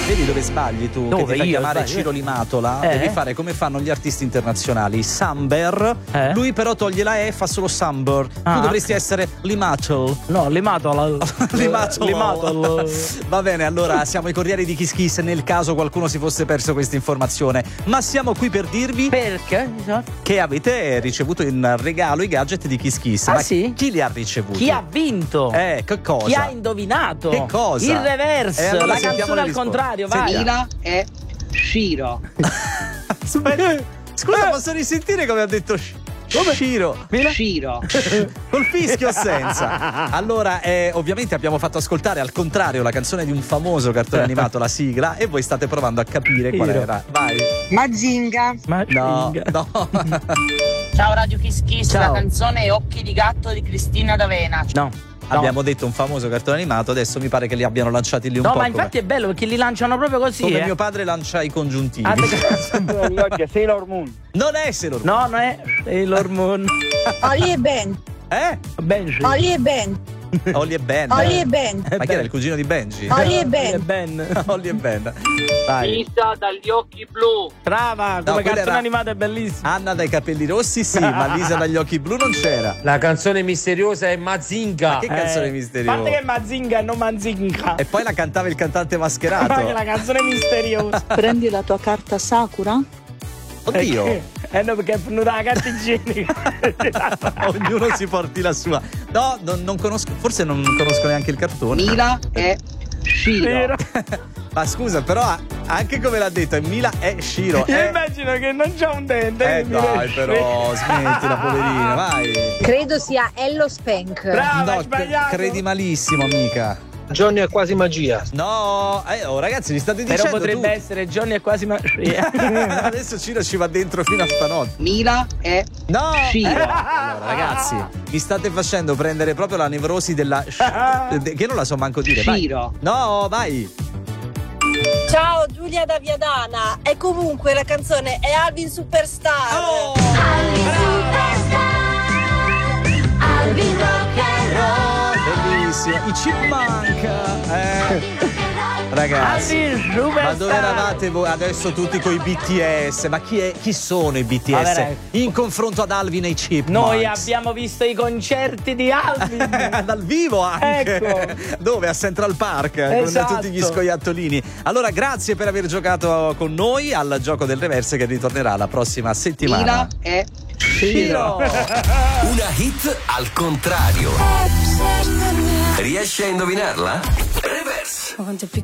Vedi dove sbagli tu? Dove? Che ti fai Io chiamare sbaglio? Ciro Limatola. Devi fare come fanno gli artisti internazionali. Samber. Lui però toglie la E e fa solo Samber. Tu dovresti essere Limatol. No, Limatol. Limatol. Va bene, allora siamo i Corrieri di Kiss Kiss nel caso qualcuno si fosse perso questa informazione. Ma siamo qui per dirvi Perché? che avete ricevuto in regalo i gadget di Kiss Kiss. Ma sì? chi li ha ricevuti? Chi ha vinto? Che cosa? Chi ha indovinato? Che cosa? Il reverse, Allora la sentiamo canzone le al risposte. contrario, vai. Mila è Shiro. Scusa, posso risentire come ha detto Shiro? Shiro. Col fischio o senza? Allora, ovviamente abbiamo fatto ascoltare al contrario la canzone di un famoso cartone animato, la sigla, e voi state provando a capire qual era. Vai. Mazinga. No. Ciao Radio Kiss Kiss, Ciao. la canzone è Occhi di gatto di Cristina D'Avena. No. Abbiamo detto un famoso cartone animato, adesso mi pare che li abbiano lanciati lì un No, po' ma infatti è bello perché li lanciano proprio così. come mio padre lancia i congiuntivi. Sailor Moon. Non è Sailor Moon. No, non è Sailor Moon. Oli e Ben. Benji. Oli e Ben. Olly e Ben. Oli e Ben. Ma chi era il cugino di Benji? Oli e Ben. Ben. Olly e Ben. Vai. Lisa dagli occhi blu. Brava, come quella cartone era- animato è bellissimo. Anna dai capelli rossi sì, ma Lisa dagli occhi blu non c'era. La canzone misteriosa è Mazinga. Ma che canzone A misteriosa? parte che Mazinga e non Manzinga. E poi la cantava il cantante Ma che mascherato. la canzone misteriosa. Prendi la tua carta Sakura? Oddio. No, perché è venuta la carta igienica. Ognuno si porti la sua. No, non conosco, forse non conosco neanche il cartone. Mila è Shiro. Ma scusa, però anche come l'ha detto, Mila è Shiro. Io immagino che non c'ha un dente. Dai, però, smettila, poverina, vai. Credo sia Ello Spank. Brava, hai No, sbagliato. credi malissimo, amica. Johnny è quasi magia. No, ragazzi, vi state Però dicendo potrebbe essere Johnny è quasi Adesso Ciro ci va dentro fino a stanotte. Mila è No! Shiro. Allora, ragazzi, mi state facendo prendere proprio la nevrosi della che non la so manco dire. Vai. Shiro. No, vai. Ciao Giulia da Viadana. E comunque la canzone è Alvin Superstar. Alvin Rock and Roll. Bellissimo. I Chipmunk. Ragazzi, ma dove eravate voi adesso tutti coi BTS? Ma chi sono i BTS? Vabbè, in confronto ad Alvin e i Chipmunks? Noi abbiamo visto i concerti di Alvin. Dal vivo anche. Ecco. Dove? A Central Park Esatto. con tutti gli scoiattolini. Allora, grazie per aver giocato con noi al gioco del reverse che ritornerà la prossima settimana. Mila è Shiro. Una hit al contrario. Riesci a indovinarla? Reverse. I want to pick